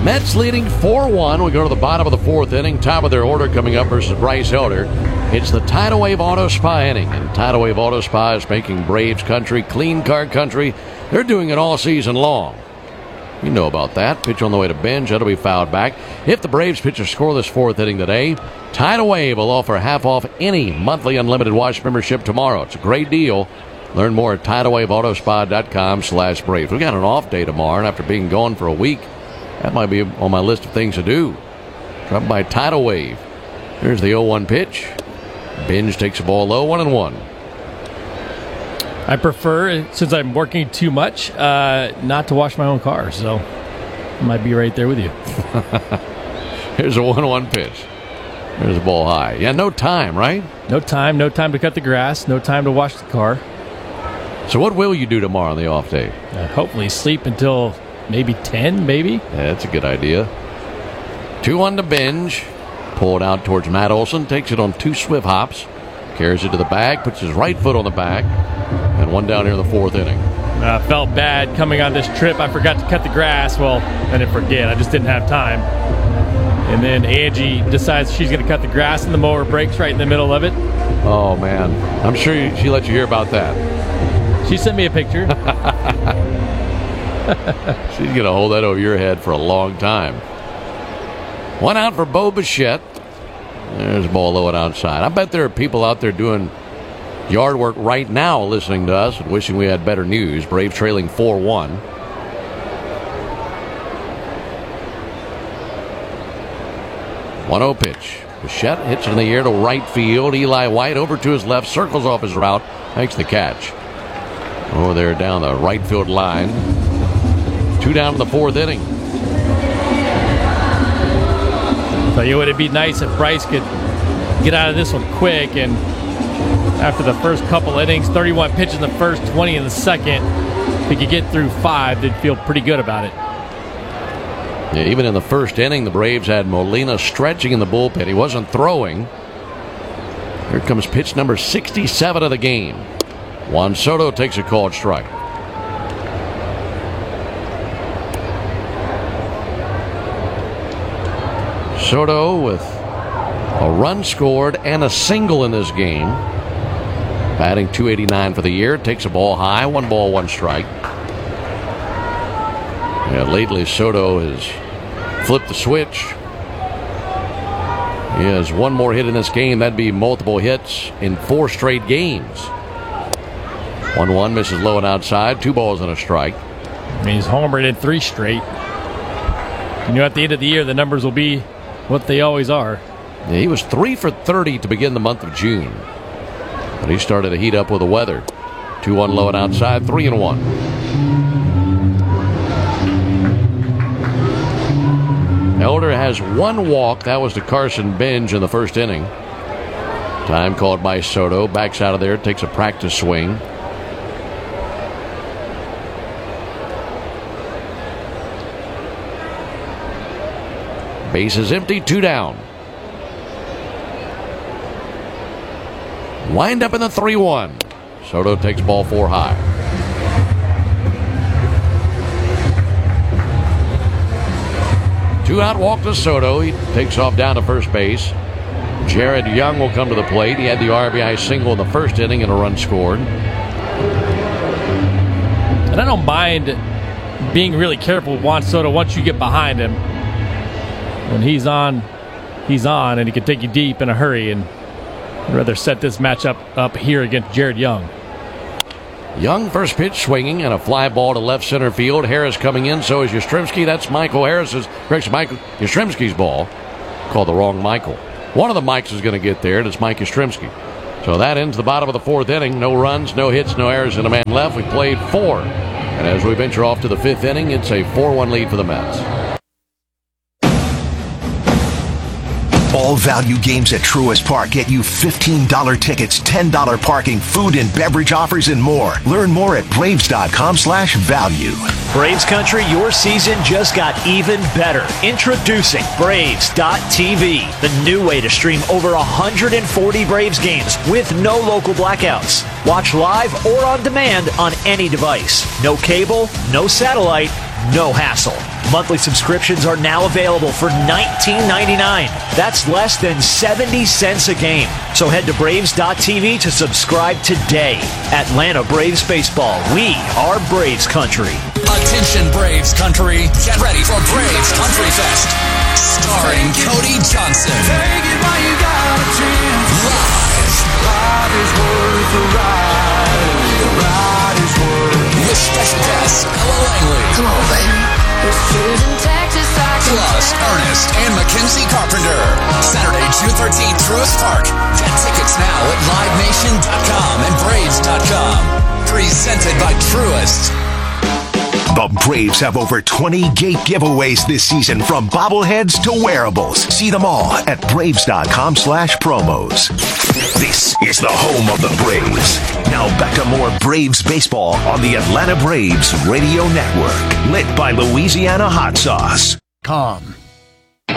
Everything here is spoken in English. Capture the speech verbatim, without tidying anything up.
Mets leading four one. We go to the bottom of the fourth inning. Top of their order coming up versus Bryce Elder. It's the Tidal Wave Auto Spa inning. And Tidal Wave Auto Spa is making Braves country, clean car country. They're doing it all season long. You know about that. Pitch on the way to binge. That'll be fouled back. If the Braves pitch a scoreless fourth inning today, Tidal Wave will offer half off any monthly unlimited wash membership tomorrow. It's a great deal. Learn more at tidal wave auto spa dot com slash Braves. We've got an off day tomorrow, and after being gone for a week, that might be on my list of things to do. Drop by Tidal Wave. Here's the oh one pitch. Binge takes the ball low, one and one. I prefer, since I'm working too much, uh, not to wash my own car, so I might be right there with you. Here's a one one pitch. There's the ball high. Yeah, no time, right? No time. No time to cut the grass. No time to wash the car. So what will you do tomorrow on the off day? Uh, hopefully sleep until maybe ten, maybe. Yeah, that's a good idea. two one to Binge. Pulled out towards Matt Olson. Takes it on two swift hops. Carries it to the bag. Puts his right foot on the bag. And one down here in the fourth inning. I uh, felt bad coming on this trip. I forgot to cut the grass. Well, I didn't forget. I just didn't have time. And then Angie decides she's going to cut the grass, and the mower breaks right in the middle of it. Oh, man. I'm sure you, she let you hear about that. She sent me a picture. She's going to hold that over your head for a long time. One out for Bo Bichette. There's a ball low and outside. I bet there are people out there doing yard work right now listening to us and wishing we had better news. Braves trailing four one. one oh pitch. Bichette hits it in the air to right field. Eli White over to his left, circles off his route, makes the catch. Over there down the right field line. Two down in the fourth inning. So you would it be nice if Bryce could get out of this one quick, and after the first couple innings, thirty-one pitches in the first, twenty in the second, if he could get through five, they'd feel pretty good about it. Yeah, even in the first inning, the Braves had Molina stretching in the bullpen. He wasn't throwing. Here comes pitch number sixty-seven of the game. Juan Soto takes a called strike. Soto with a run scored and a single in this game. Batting two eighty-nine for the year. Takes a ball high. One ball, one strike. Yeah, lately Soto has flipped the switch. He has one more hit in this game. That'd be multiple hits in four straight games. one one misses low and outside. Two balls and a strike. I mean, he's homered in three straight. You know, at the end of the year, the numbers will be what they always are. Yeah, he was three for thirty to begin the month of June. But he started to heat up with the weather. two one low and outside. three and one. Elder has one walk. That was to Carson Binge in the first inning. Time called by Soto. Backs out of there. Takes a practice swing. Base is empty. Two down. Wind up in the three one. Soto takes ball four high. Two out walk to Soto. He takes off down to first base. Jared Young will come to the plate. He had the R B I single in the first inning and a run scored. And I don't mind being really careful with Juan Soto once you get behind him. When he's on, he's on, and he can take you deep in a hurry. And I'd rather set this matchup up here against Jared Young. Young first pitch swinging and a fly ball to left center field. Harris coming in, so is Yastrzemski. That's Michael Harris's, correction, Michael Yastrzemski's ball. Called the wrong Michael. One of the Mikes is going to get there, and it's Mike Yastrzemski. So that ends the bottom of the fourth inning. No runs, no hits, no errors, and a man left. We played four. And as we venture off to the fifth inning, it's a four one lead for the Mets. All value games at Truist Park get you fifteen dollars tickets, ten dollars parking, food and beverage offers, and more. Learn more at Braves.com slash value. Braves Country, your season just got even better. Introducing Braves dot T V, the new way to stream over one hundred forty Braves games with no local blackouts. Watch live or on demand on any device. No cable, no satellite, no hassle. Monthly subscriptions are now available for nineteen ninety-nine dollars. That's less than seventy cents a game. So head to Braves dot T V to subscribe today. Atlanta Braves Baseball. We are Braves Country. Attention Braves Country. Get ready for Braves Country Fest. Starring Cody Johnson. Take it while you got a chance. Live. Ride is worth a ride. Ride is worth. With special guests Ella Langley. Come on, baby. Plus Ernest and Mackenzie Carpenter. Saturday, June thirteenth, Truist Park. Get tickets now at live nation dot com and braves dot com. Presented by Truist. The Braves have over twenty gate giveaways this season, from bobbleheads to wearables. See them all at braves dot com slash promos. This is the home of the Braves. Now back to more Braves baseball on the Atlanta Braves Radio Network. Lit by Louisiana Hot Sauce. Com.